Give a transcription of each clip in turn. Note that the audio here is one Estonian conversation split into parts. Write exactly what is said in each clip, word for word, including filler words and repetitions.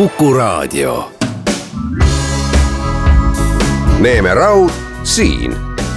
Kuku Raadio. Neeme Raud siin.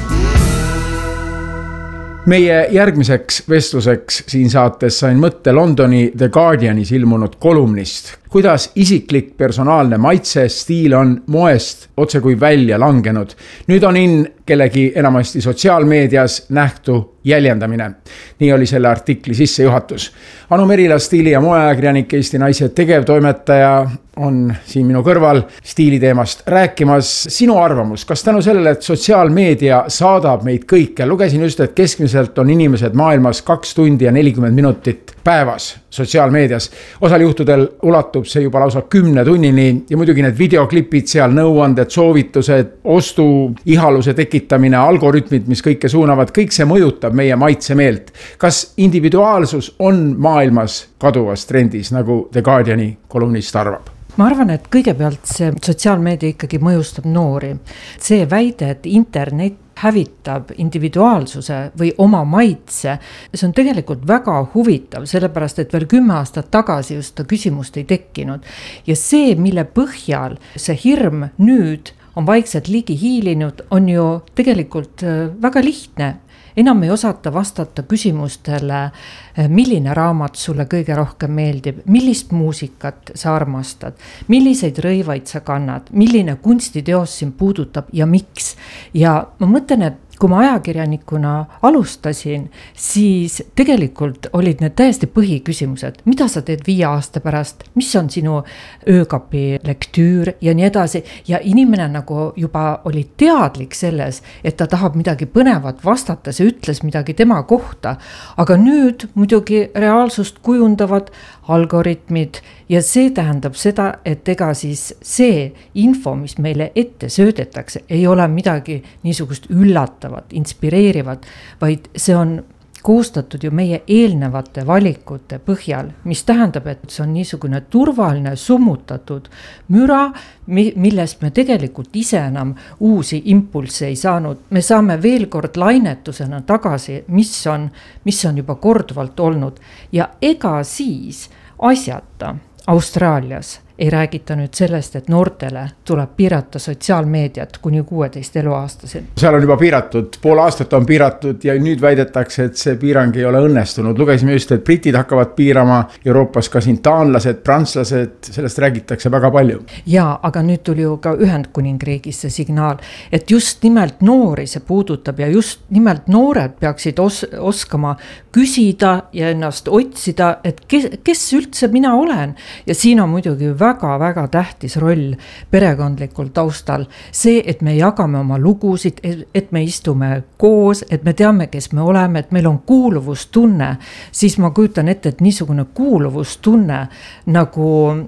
Meie järgmiseks vestluseks siin saates sain mõtte Londoni The Guardianis ilmunud kolumnist, kuidas isiklik personaalne maitse stiil on moest otse kui välja langenud. Nüüd on in kellegi enamasti sotsiaalmeedias nähtu jäljendamine. Nii oli selle artikli sissejuhatus. Anu Merila, stiili- ja moeajakirjanik, Eesti Naise tegevtoimetaja on siin minu kõrval stiiliteemast rääkimas. Sinu arvamus, kas tänu sellele, et sotsiaalmeedia saadab meid kõike? Lugesin just, et keskmiselt on inimesed maailmas kaks tundi ja nelikümmend minutit päevas sotsiaalmeedias. Osal juhtudel ulatub see juba lausa kümne tunnini ja muidugi need videoklipid seal, nõuanded, soovitused, ostu, ihaluse tekitamine, algoritmid, mis kõike suunavad, kõik see mõjutab meie maitsemeelt. Kas individuaalsus on maailmas kaduvas trendis, nagu The Guardiani kolumnist arvab? Ma arvan, et kõigepealt see sotsiaalmeedia ikkagi mõjustab noori. See väide, et internet hävitab individuaalsuse või oma maitse, see on tegelikult väga huvitav, sellepärast et veel kümme aastat tagasi just ta küsimust ei tekkinud. Ja see, mille põhjal see hirm nüüd on vaikselt ligi hiilinud, on ju tegelikult väga lihtne. Enam ei osata vastata küsimustele, milline raamat sulle kõige rohkem meeldib, millist muusikat sa armastad, milliseid rõivaid sa kannad, milline kunstiteos siin puudutab ja miks. Ja ma mõtlen, et kui ma ajakirjanikuna alustasin, siis tegelikult olid need täiesti põhiküsimused. Mida sa teed viie aasta pärast? Mis on sinu öökapi lektüür ja nii edasi? Ja inimene nagu juba oli teadlik selles, et ta tahab midagi põnevat vastata, see ütles midagi tema kohta. Aga nüüd muidugi reaalsust kujundavad algoritmid ja see tähendab seda, et ega siis see info, mis meile ette söödetakse, ei ole midagi niisugust üllatavat, inspireerivat, vaid see on koostatud ju meie eelnevate valikute põhjal, mis tähendab, et see on niisugune turvaline, summutatud müra, millest me tegelikult ise enam uusi impulsse ei saanud. Me saame veel kord lainetusena tagasi, mis on, mis on juba korduvalt olnud. Ja ega siis asjata Austraalias ei räägita nüüd sellest, et noortele tuleb piirata sotsiaalmeediat kuni kuueteist eluaastasel. Seal on juba piiratud, pool aastat on piiratud ja nüüd väidetakse, et see piirang ei ole õnnestunud. Lugesime just, et britid hakkavad piirama, Euroopas ka siin taanlased, prantslased, sellest räägitakse väga palju. Ja, aga nüüd tuli ju ka Ühendkuningriigis see signaal, et just nimelt noori see puudutab ja just nimelt noored peaksid os- oskama küsida ja ennast otsida, et kes, kes üldse mina olen. Ja siin on muidugi väga-väga tähtis roll perekondlikul taustal. See, et me jagame oma lugusid, et me istume koos, et me teame, kes me oleme, et meil on kuuluvustunne, siis ma kujutan ette, et niisugune kuuluvustunne nagu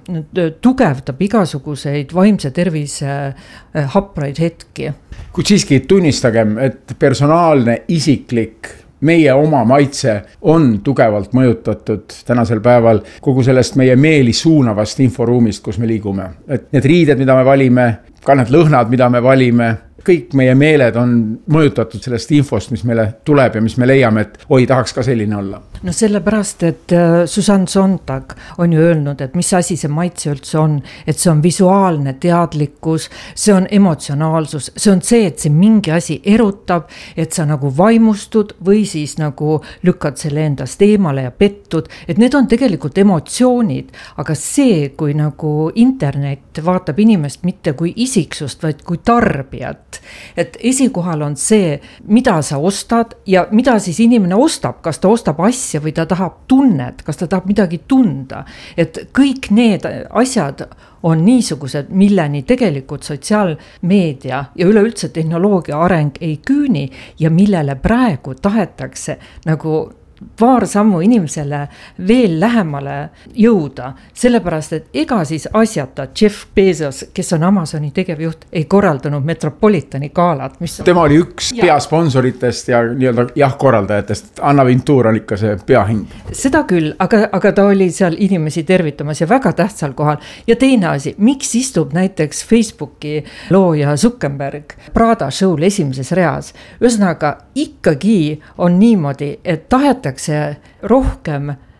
tugevdab igasuguseid vaimse tervise hapraid hetki. Kuid siiski tunnistagem, et personaalne, isiklik meie oma maitse on tugevalt mõjutatud tänasel päeval kogu sellest meie meeli suunavast inforuumist, kus me liigume. Et need riided, mida me valime, ka need lõhnad, mida me valime, kõik meie meeled on mõjutatud sellest infost, mis meile tuleb ja mis me leiame, et oi, tahaks ka selline olla. No sellepärast, et Susanne Sontag on ju öelnud, et mis asi see maitse üldse on, et see on visuaalne teadlikkus, see on emotsionaalsus, see on see, et see mingi asi erutab, et sa nagu vaimustud või siis nagu lükkad selle endast eemale ja pettud, et need on tegelikult emotsioonid, aga see, kui nagu internet vaatab inimest mitte kui isiksust, vaid kui tarbijat, et esikohal on see, mida sa ostad ja mida siis inimene ostab, kas ta ostab asja või ta tahab tunnet, kas ta tahab midagi tunda, et kõik need asjad on niisugused, milleni tegelikult sotsiaalmeedia ja üleüldse tehnoloogia areng ei küüni ja millele praegu tahetakse nagu paar sammu inimesele veel lähemale jõuda, sellepärast et ega siis asjata Jeff Bezos, kes on Amazoni tegevjuht, ei korraldanud Metropolitani gaalat. Mis on... Tema oli üks ja. peasponsoritest ja nii-öelda jah korraldajatest. Anna Vintour on ikka see peahing. Seda küll, aga, aga ta oli seal inimesi tervitamas ja väga tähtsal kohal. Ja teine asi, miks istub näiteks Facebooki looja Zuckerberg Prada show'l esimeses reas? Ühesõnaga ikkagi on niimoodi, et tahetakse rohkem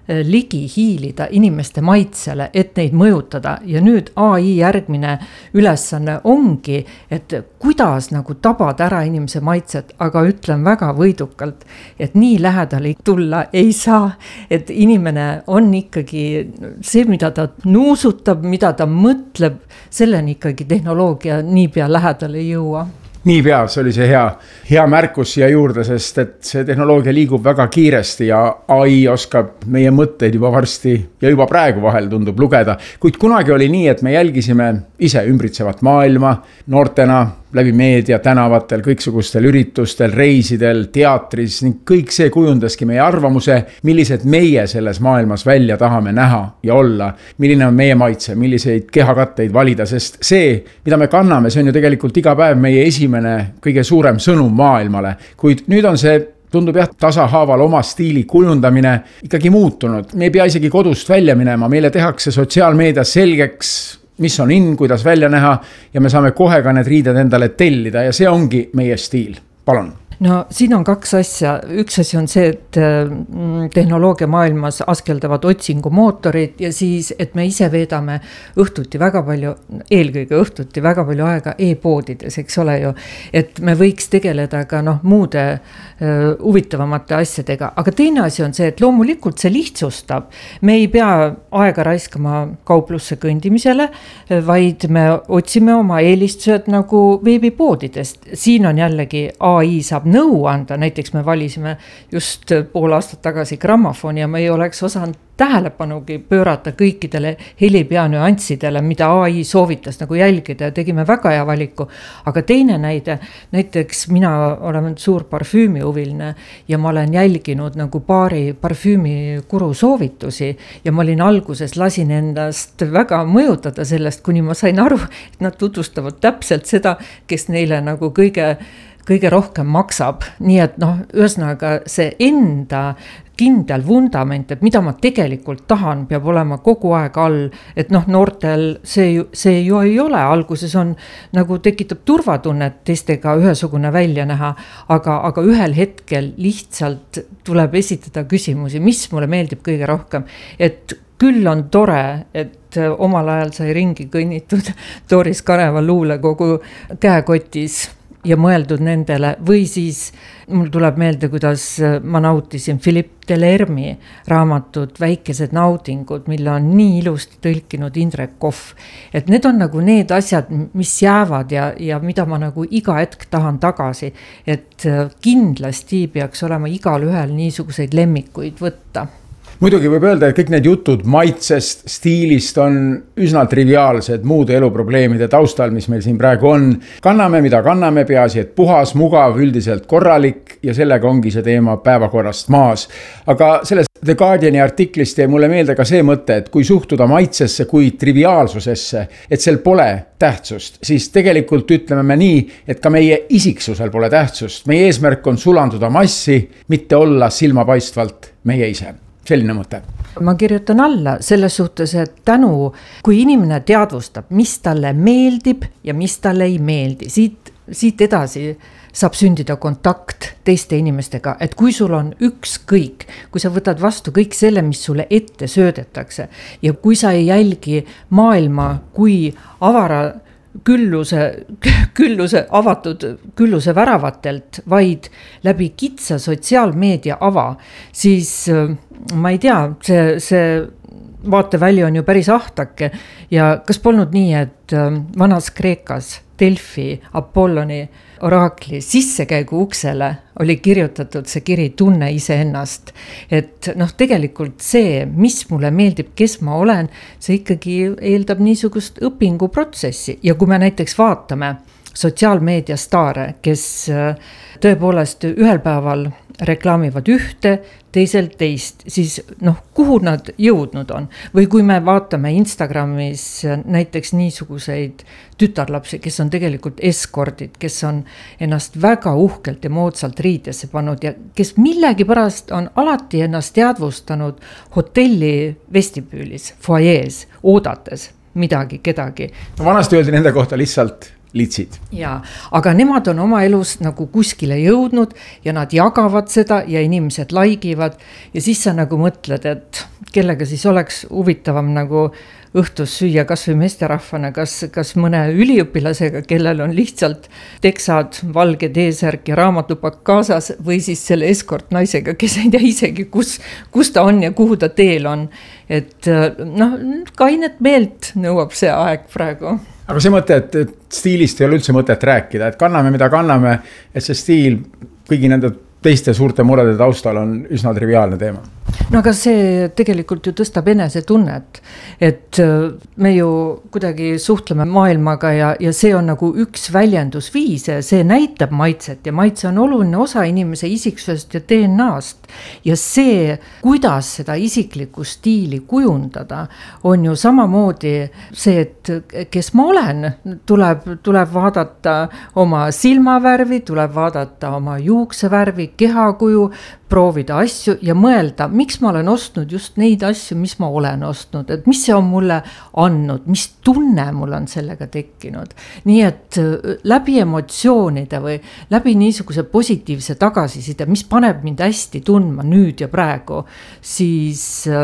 ligi hiilida inimeste maitsele, et neid mõjutada ja nüüd A I järgmine ülesanne ongi, et kuidas nagu tabada ära inimese maitset, aga ütlen väga võidukalt, et nii lähedale tulla ei saa, et inimene on ikkagi see, mida ta nuusutab, mida ta mõtleb, selleni ikkagi tehnoloogia niipea lähedale ei jõua. Niipea, see oli see hea, hea märkus siia juurde, sest et see tehnoloogia liigub väga kiiresti ja A I oskab meie mõtteid juba varsti ja juba praegu vahel tundub lugeda. Kuid kunagi oli nii, et me jälgisime ise ümbritsevat maailma noortena läbi meedia, tänavatel, kõiksugustel üritustel, reisidel, teatris ning kõik see kujundaski meie arvamuse, millised meie selles maailmas välja tahame näha ja olla, milline on meie maitse, milliseid kehakatteid valida, sest see, mida me kanname, see on ju tegelikult iga päev meie esimene kõige suurem sõnum maailmale, kuid nüüd on see tundub jah, tasahaaval oma stiili kujundamine ikkagi muutunud. Me ei pea isegi kodust välja minema, meile tehakse sotsiaalmeedias selgeks, mis on in, kuidas välja näha ja me saame kohe ka need riided endale tellida ja see ongi meie stiil. Palun. No siin on kaks asja. Üks asi on see, et tehnoloogia maailmas askeldavad otsingumootorid ja siis, et me ise veedame õhtuti väga palju, eelkõige õhtuti väga palju aega e-poodides, eks ole ju, et me võiks tegeleda ka noh, muude uh, huvitavamate asjadega. Aga teine asi on see, et loomulikult see lihtsustab. Me ei pea aega raiskama kauplusse kõndimisele, vaid me otsime oma eelistused nagu veebipoodidest. Siin on jällegi A I saab nõu anda, näiteks me valisime just pool aastat tagasi grammofoni ja me ei oleks osanud tähelepanugi pöörata kõikidele helipeanüanssidele, mida A I soovitas nagu jälgida ja tegime väga hea valiku. Aga teine näide, näiteks mina olen suur parfüümihuviline ja ma olen jälginud nagu paari parfüümikuru soovitusi ja ma olin alguses lasin endast väga mõjutada sellest, kuni ma sain aru, et nad tutvustavad täpselt seda, kes neile nagu kõige kõige rohkem maksab, nii et noh, ühesõnaga see enda kindel vundament, et mida ma tegelikult tahan, peab olema kogu aeg all, et noh, noortel see, see ju ei ole, alguses on nagu tekitab turvatunnet teistega ühesugune välja näha, aga, aga ühel hetkel lihtsalt tuleb esitada küsimusi, mis mulle meeldib kõige rohkem, et küll on tore, et omal ajal sai ringi kõnnitud Doris Kareva luulekogu käekotis ja mõeldud nendele, või siis mul tuleb meelde, kuidas ma nautisin Philippe Delermi raamatut Väikesed naudingud, mille on nii ilusti tõlkinud Indrek Kohv. Et need on nagu need asjad, mis jäävad ja, ja mida ma nagu iga hetk tahan tagasi, et kindlasti peaks olema igal ühel niisuguseid lemmikuid võtta. Muidugi võib öelda, et kõik need jutud maitsest, stiilist on üsna triviaalsed muude eluprobleemide taustal, mis meil siin praegu on. Kanname, mida kanname, peaasi, et puhas, mugav, üldiselt korralik ja sellega ongi see teema päevakorrast maas. Aga selles The Guardiani artiklist jäi mulle meelde ka see mõte, et kui suhtuda maitsesse kui triviaalsusesse, et sel pole tähtsust, siis tegelikult ütleme me nii, et ka meie isiksusel pole tähtsust. Meie eesmärk on sulanduda massi, mitte olla silmapaistvalt meie ise. Selline mõte. Ma kirjutan alla selles suhtes, et tänu, kui inimene teadvustab, mis talle meeldib ja mis talle ei meeldi, siit, siit edasi saab sündida kontakt teiste inimestega, et kui sul on ükskõik, kui sa võtad vastu kõik selle, mis sulle ette söödetakse ja kui sa ei jälgi maailma kui avara külluse, külluse avatud külluse väravatelt, vaid läbi kitsa sotsiaalmeedia ava, siis ma ei tea, see, see vaateväli on ju päris ahtake ja kas polnud nii, et vanas Kreekas Delfi Apolloni oraakli sissekäigu uksele oli kirjutatud see kiri tunne iseennast, et noh, tegelikult see, mis mulle meeldib, kes ma olen, see ikkagi eeldab niisugust õpinguprotsessi ja kui me näiteks vaatame sotsiaalmeedia staare, kes tõepoolest ühel päeval reklaamivad ühte, teisel teist, siis noh, kuhu nad jõudnud on. Või kui me vaatame Instagramis näiteks niisuguseid tütarlapsi, kes on tegelikult eskordid, kes on ennast väga uhkelt ja moodsalt riidesse pannud ja kes millegi pärast on alati ennast teadvustanud hotelli vestibüülis, foajees, oodates midagi, kedagi. No vanasti öeldi nende kohta lihtsalt litsid. Ja, aga nemad on oma elus nagu kuskile jõudnud ja nad jagavad seda ja inimesed laigivad ja siis sa nagu mõtled, et kellega siis oleks huvitavam nagu õhtus süüa kas või meesterahvana, kas, kas mõne üliõpilasega, kellel on lihtsalt teksad, valge T-särk ja raamatupakk kaasas või siis selle eskort naisega, kes ei tea isegi, kus, kus ta on ja kuhu ta teel on. Et noh, kainet meelt nõuab see aeg praegu. Aga see mõte, et, et stiilist ei ole üldse mõtet rääkida, et kanname mida kanname, et see stiil kõigi nende teiste suurte murede taustal on üsna triviaalne teema. No aga see tegelikult ju tõstab enesetunnet, et me ju kuidagi suhtleme maailmaga ja, ja see on nagu üks väljendusviis ja see näitab maitset ja maitse on oluline osa inimese isiksusest ja D N A-st. Ja see, kuidas seda isiklikku stiili kujundada, on ju samamoodi see, et kes ma olen, tuleb, tuleb vaadata oma silmavärvi, tuleb vaadata oma juuksevärvi, kehakuju, proovida asju ja mõelda, miks ma olen ostnud just neid asju, mis ma olen ostnud, et mis see on mulle andnud, mis tunne mul on sellega tekkinud. Nii et läbi emotsioonide või läbi niisuguse positiivse tagasiside, mis paneb mind hästi tundma nüüd ja praegu, siis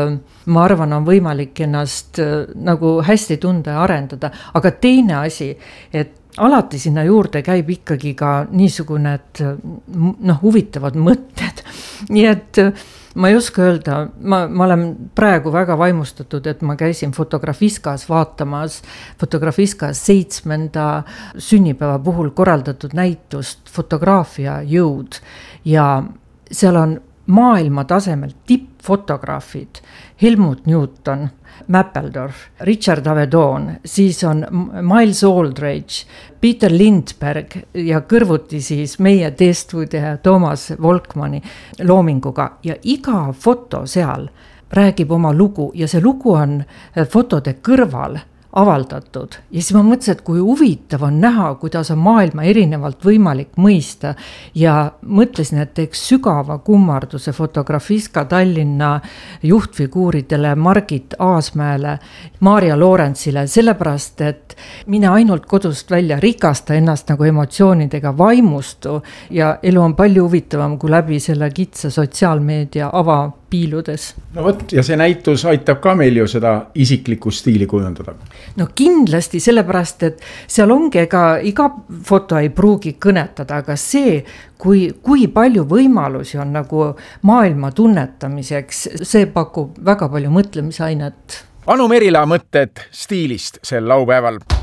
ma arvan, on võimalik ennast nagu hästi tunda ja arendada. Aga teine asi, et alati sinna juurde käib ikkagi ka niisugune, et noh, huvitavad mõtted. Nii et ma ei oska öelda, ma, ma olen praegu väga vaimustatud, et ma käisin Fotografiskas vaatamas Fotografiskas seitsmenda sünnipäeva puhul korraldatud näitust Fotograafia jõud ja seal on maailma tasemel tippfotograafid, Helmut Newton, Mappeldorf, Richard Avedon, siis on Miles Aldridge, Peter Lindberg ja kõrvuti siis meie teestuudia Toomas Volkmanni loominguga ja iga foto seal räägib oma lugu ja see lugu on fotode kõrval avaldatud ja siis ma mõtlesin, et kui huvitav on näha, kuidas on maailma erinevalt võimalik mõista ja mõtlesin, et teeks sügava kummarduse Fotografiska Tallinna juhtfiguuridele Margit Aasmäele, Maarja Loorentsile, sellepärast, et mine ainult kodust välja, rikasta ennast nagu emotsioonidega, vaimustu ja elu on palju huvitavam kui läbi selle kitsa sotsiaalmeedia ava piiludes. No võt, ja see näitus aitab ka meil ju seda isiklikku stiili kujundada. No kindlasti, sellepärast, et seal ongi ega iga foto ei pruugi kõnetada, aga see, kui, kui palju võimalusi on nagu maailma tunnetamiseks, see pakub väga palju mõtlemisainet. Anu Merila mõtted stiilist sel laupäeval.